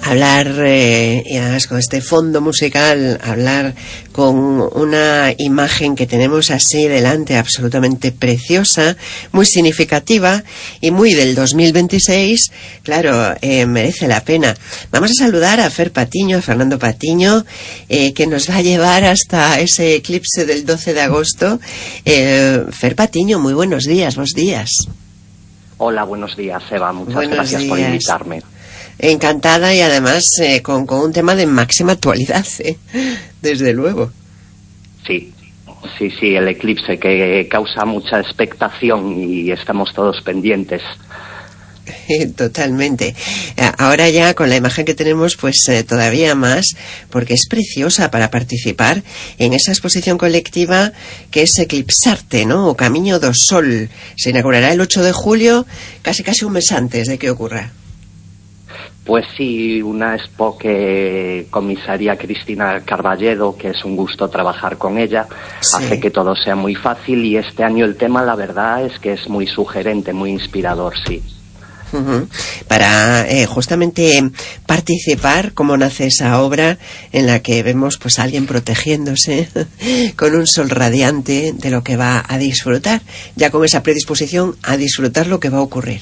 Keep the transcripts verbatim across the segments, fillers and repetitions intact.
hablar, eh, y además con este fondo musical, hablar con una imagen que tenemos así delante, absolutamente preciosa, muy significativa y muy del dos mil veintiséis, claro, eh, merece la pena. Vamos a saludar a Fer Patiño, a Fernando Patiño, eh, que nos va a llevar hasta ese eclipse del doce de agosto. Eh, Fer Patiño, muy buenos días, buenos días. Hola, buenos días, Eva. Muchas buenos gracias días. por invitarme. Encantada y además eh, con, con un tema de máxima actualidad, ¿eh? Desde luego. Sí, sí, sí, el eclipse que causa mucha expectación y estamos todos pendientes. Totalmente. Ahora ya con la imagen que tenemos, pues eh, todavía más, porque es preciosa para participar en esa exposición colectiva que es Eclipsarte, ¿no? O Camiño do Sol. Se inaugurará el ocho de julio, casi casi un mes antes de que ocurra. Pues sí, una expo que comisaría Cristina Carballedo, que es un gusto trabajar con ella, sí. Hace que todo sea muy fácil y este año el tema, la verdad, es que es muy sugerente, muy inspirador, sí. Uh-huh. Para eh, justamente participar, cómo nace esa obra en la que vemos pues a alguien protegiéndose con un sol radiante de lo que va a disfrutar, ya con esa predisposición a disfrutar lo que va a ocurrir.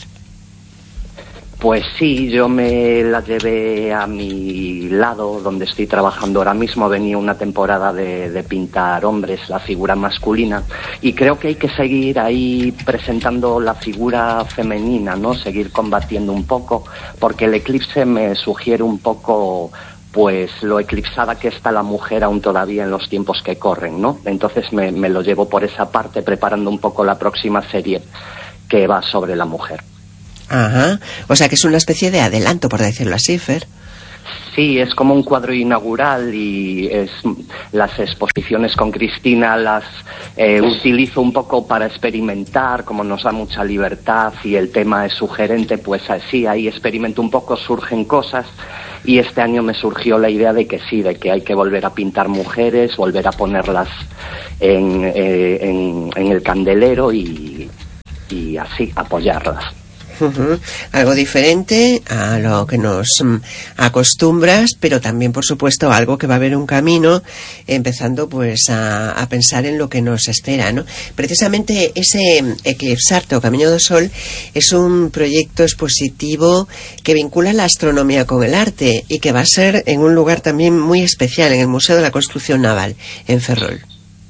Pues sí, yo me la llevé a mi lado, donde estoy trabajando ahora mismo. Venía una temporada de, de pintar hombres, la figura masculina, y creo que hay que seguir ahí presentando la figura femenina, ¿no? Seguir combatiendo un poco, porque el eclipse me sugiere un poco pues lo eclipsada que está la mujer aún todavía en los tiempos que corren, ¿no? Entonces me, me lo llevo por esa parte, preparando un poco la próxima serie que va sobre la mujer. Ajá, o sea que es una especie de adelanto, por decirlo así, Fer. Sí, es como un cuadro inaugural y es las exposiciones con Cristina las eh, utilizo un poco para experimentar, como nos da mucha libertad y el tema es sugerente, pues así, ahí experimento un poco, surgen cosas y este año me surgió la idea de que sí, de que hay que volver a pintar mujeres, volver a ponerlas en, eh, en, en el candelero y, y así, apoyarlas. Uh-huh. Algo diferente a lo que nos um, acostumbras, pero también por supuesto algo que va a haber un camino, empezando pues a, a pensar en lo que nos espera, ¿no? Precisamente ese Eclipsarte o Camiño do Sol es un proyecto expositivo que vincula la astronomía con el arte y que va a ser en un lugar también muy especial, en el Museo de la Construcción Naval en Ferrol.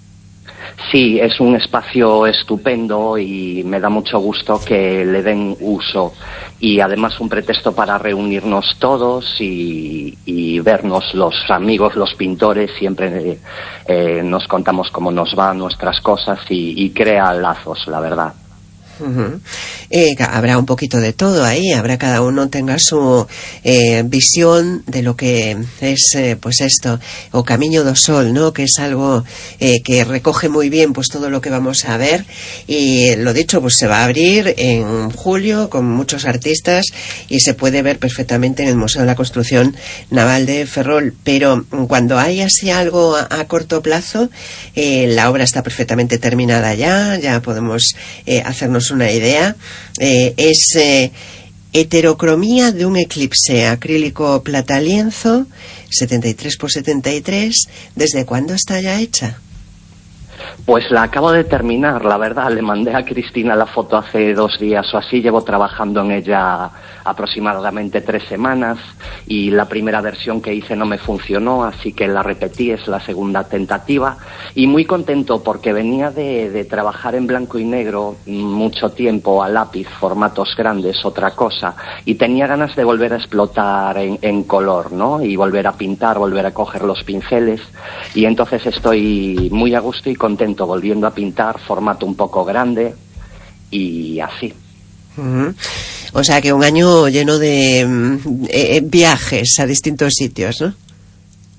Sí, es un espacio estupendo y me da mucho gusto que le den uso y además un pretexto para reunirnos todos y, y vernos los amigos, los pintores, siempre eh, nos contamos cómo nos van nuestras cosas y, y crea lazos, la verdad. Uh-huh. Eh, habrá un poquito de todo ahí, habrá cada uno tenga su eh, visión de lo que es eh, pues esto, o Camiño do Sol, ¿no? Que es algo eh, que recoge muy bien pues todo lo que vamos a ver y lo dicho, pues se va a abrir en julio con muchos artistas y se puede ver perfectamente en el Museo de la Construcción Naval de Ferrol, pero cuando hay así algo a, a corto plazo, eh, la obra está perfectamente terminada ya, ya podemos eh, hacernos una idea, eh, es eh, heterocromía de un eclipse acrílico plata lienzo setenta y tres por setenta y tres. ¿Desde cuándo está ya hecha? Pues la acabo de terminar, la verdad, le mandé a Cristina la foto hace dos días o así, llevo trabajando en ella aproximadamente tres semanas y la primera versión que hice no me funcionó, así que la repetí, es la segunda tentativa y muy contento porque venía de, de trabajar en blanco y negro mucho tiempo a lápiz, formatos grandes, otra cosa, y tenía ganas de volver a explotar en, en color, ¿no? Y volver a pintar, volver a coger los pinceles y entonces estoy muy a gusto y contento volviendo a pintar, formato un poco grande y así. Uh-huh. O sea que un año lleno de eh, viajes a distintos sitios, ¿no?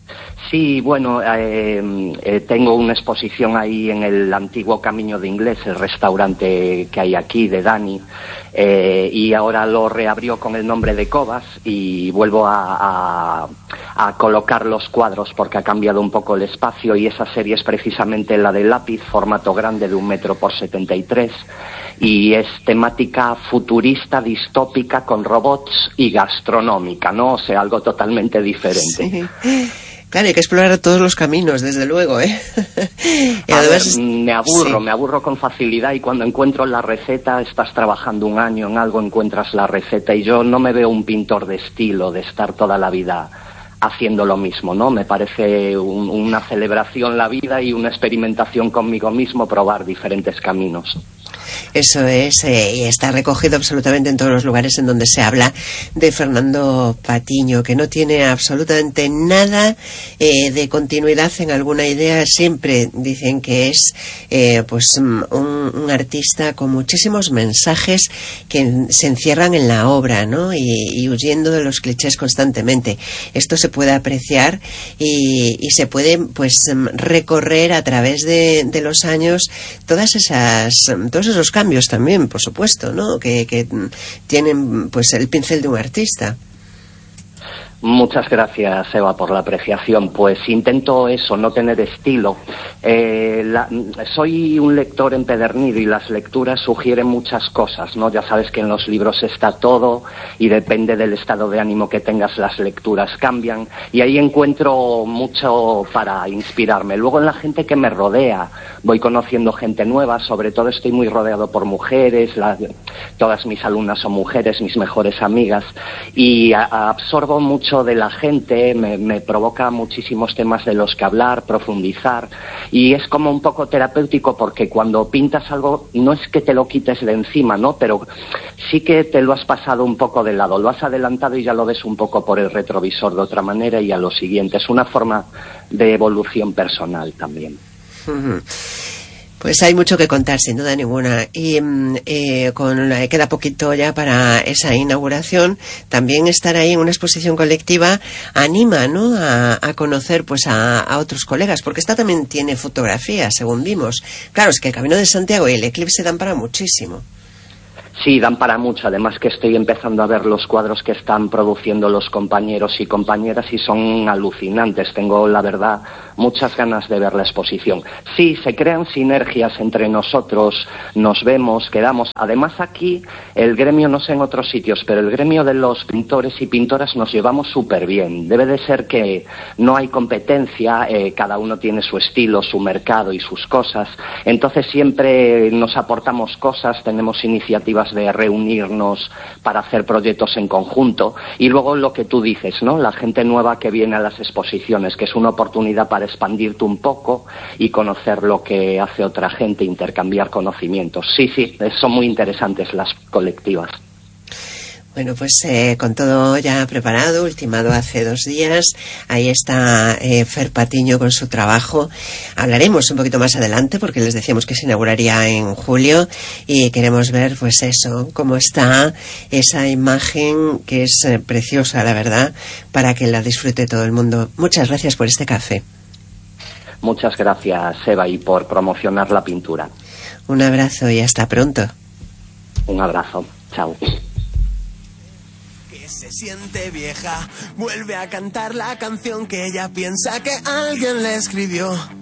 Sí, bueno, eh, eh, tengo una exposición ahí en el antiguo Camino de Inglés, el restaurante que hay aquí de Dani, eh, y ahora lo reabrió con el nombre de Cobas y vuelvo a, a, a colocar los cuadros porque ha cambiado un poco el espacio, y esa serie es precisamente la de lápiz, formato grande de un metro por setenta y tres, y es temática futurista, distópica, con robots y gastronómica, ¿no? O sea, algo totalmente diferente. Sí. Claro, hay que explorar todos los caminos, desde luego, ¿eh? Y a además ver, me aburro, sí. me aburro con facilidad, y cuando encuentro la receta, estás trabajando un año en algo, encuentras la receta, y yo no me veo un pintor de estilo, de estar toda la vida haciendo lo mismo, ¿no? Me parece un, una celebración la vida y una experimentación conmigo mismo, probar diferentes caminos. Eso es, eh, y está recogido absolutamente en todos los lugares en donde se habla de Fernando Patiño, que no tiene absolutamente nada eh, de continuidad en alguna idea. Siempre dicen que es eh, pues un, un artista con muchísimos mensajes que se encierran en la obra, ¿no? Y, y huyendo de los clichés constantemente. Esto se puede apreciar y, y se puede pues recorrer a través de, de los años todas esas todos esos cambios también, por supuesto, ¿no? Que, que tienen pues el pincel de un artista. Muchas gracias, Eva, por la apreciación. Pues intento eso, no tener estilo. Eh, la, soy un lector empedernido y las lecturas sugieren muchas cosas, ¿no? Ya sabes que en los libros está todo y depende del estado de ánimo que tengas, las lecturas cambian, y ahí encuentro mucho para inspirarme. Luego en la gente que me rodea voy conociendo gente nueva, sobre todo estoy muy rodeado por mujeres, la, todas mis alumnas son mujeres, mis mejores amigas, y a, a absorbo mucho de la gente, me, me provoca muchísimos temas de los que hablar, profundizar, y es como un poco terapéutico porque cuando pintas algo no es que te lo quites de encima, ¿no? Pero sí que te lo has pasado un poco de lado, lo has adelantado y ya lo ves un poco por el retrovisor de otra manera, y a lo siguiente. Es una forma de evolución personal también. Uh-huh. Pues hay mucho que contar, sin duda ninguna, y eh, con la, queda poquito ya para esa inauguración. También estar ahí en una exposición colectiva anima, ¿no?, a, a conocer pues a, a otros colegas, porque esta también tiene fotografía, según vimos. Claro, es que el Camino de Santiago y el Eclipse dan para muchísimo. Sí, dan para mucho, además que estoy empezando a ver los cuadros que están produciendo los compañeros y compañeras y son alucinantes. Tengo, la verdad, muchas ganas de ver la exposición. Sí, se crean sinergias entre nosotros, nos vemos, quedamos. Además aquí, el gremio, no sé en otros sitios, pero el gremio de los pintores y pintoras nos llevamos súper bien. Debe de ser que no hay competencia, eh, cada uno tiene su estilo, su mercado y sus cosas. Entonces siempre nos aportamos cosas, tenemos iniciativas de reunirnos para hacer proyectos en conjunto, y luego lo que tú dices, ¿no?, la gente nueva que viene a las exposiciones, que es una oportunidad para expandirte un poco y conocer lo que hace otra gente, intercambiar conocimientos. Sí, sí, son muy interesantes las colectivas. Bueno, pues eh, con todo ya preparado, ultimado hace dos días, ahí está eh, Fer Patiño con su trabajo. Hablaremos un poquito más adelante porque les decíamos que se inauguraría en julio y queremos ver pues eso, cómo está esa imagen que es eh, preciosa, la verdad, para que la disfrute todo el mundo. Muchas gracias por este café. Muchas gracias, Eva, y por promocionar la pintura. Un abrazo y hasta pronto. Un abrazo, chao. Se siente vieja, vuelve a cantar la canción que ella piensa que alguien le escribió.